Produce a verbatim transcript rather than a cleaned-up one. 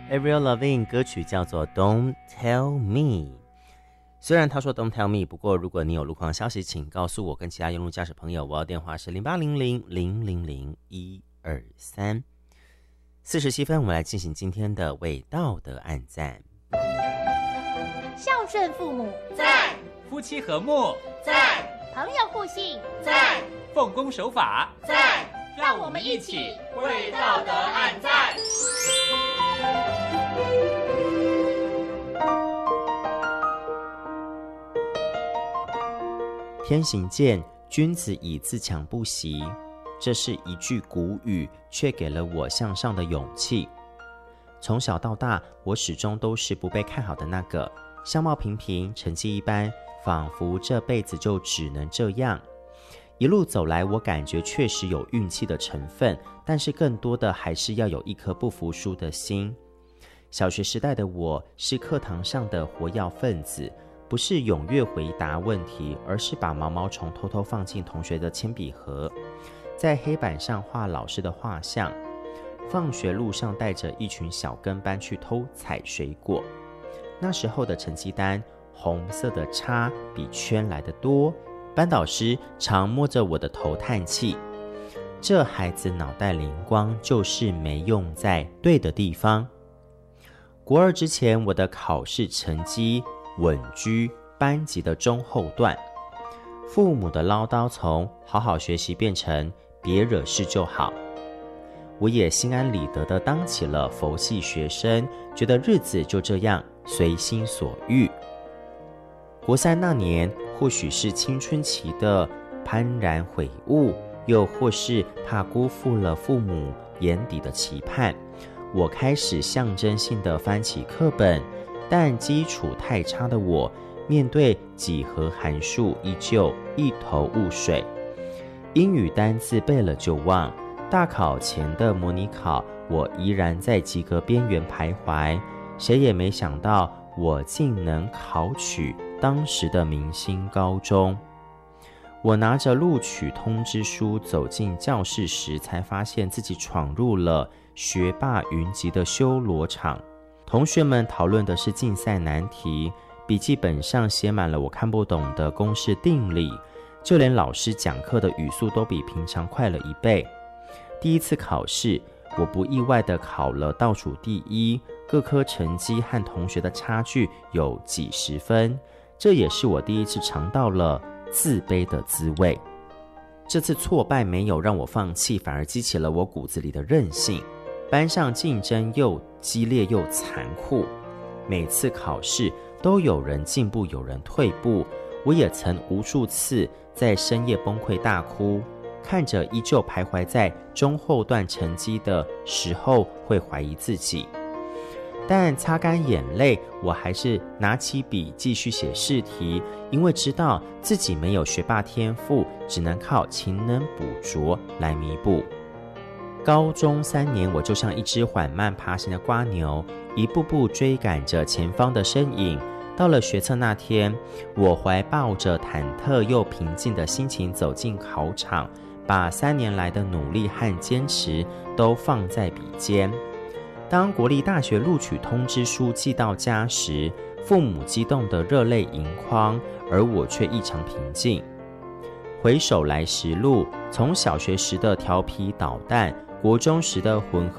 Avril Lavigne 歌曲叫做 Don't Tell Me。 虽然他说 Don't Tell Me， 不过如果你有路况消息请告诉我跟其他用路驾驶朋友，我要电话是零八零零零零零一二三。四十七分，我们来进行今天的伪道德按赞。 孝顺父母在，夫妻和睦在， 朋友互信在，奉公守法在， 让我们一起为道德按赞。 天行健，君子以自强不息，这是一句古语，却给了我向上的勇气。从小到大，我始终都是不被看好的那个，相貌平平，成绩一般，仿佛这辈子就只能这样。一路走来，我感觉确实有运气的成分，但是更多的还是要有一颗不服输的心。小学时代的我是课堂上的活跃分子，不是踊跃回答问题，而是把毛毛虫偷偷放进同学的铅笔盒，在黑板上画老师的画像。放学路上带着一群小跟班去偷采水果。那时候的成绩单，红色的叉比圈来得多，班导师常摸着我的头叹气，这孩子脑袋灵光，就是没用在对的地方。国二之前，我的考试成绩稳居班级的中后段，父母的唠叨从好好学习变成别惹事就好，我也心安理得地当起了佛系学生，觉得日子就这样随心所欲。国三那年，或许是青春期的幡然悔悟，又或是怕辜负了父母眼底的期盼，我开始象征性地翻起课本，但基础太差的我，面对几何函数依旧一头雾水。英语单字背了就忘，大考前的模拟考，我依然在及格边缘徘徊。谁也没想到，我竟能考取当时的明星高中。我拿着录取通知书走进教室时，才发现自己闯入了学霸云集的修罗场。同学们讨论的是竞赛难题，笔记本上写满了我看不懂的公式定理，就连老师讲课的语速都比平常快了一倍。第一次考试，我不意外地考了倒数第一，各科成绩和同学的差距有几十分，这也是我第一次尝到了自卑的滋味。这次挫败没有让我放弃，反而激起了我骨子里的韧性。班上竞争又激烈又残酷，每次考试都有人进步有人退步，我也曾无数次在深夜崩溃大哭，看着依旧徘徊在中后段成绩的时候会怀疑自己。但擦干眼泪，我还是拿起笔继续写试题，因为知道自己没有学霸天赋，只能靠勤能补拙来弥补。高中三年，我就像一只缓慢爬行的蝸牛，一步步追赶着前方的身影。到了学测那天，我怀抱着忐忑又平静的心情走进考场，把三年来的努力和坚持都放在笔尖。当国立大学录取通知书寄到家时，父母激动得热泪盈眶，而我却异常平静。回首来时路，从小学时的调皮捣蛋，国中时的浑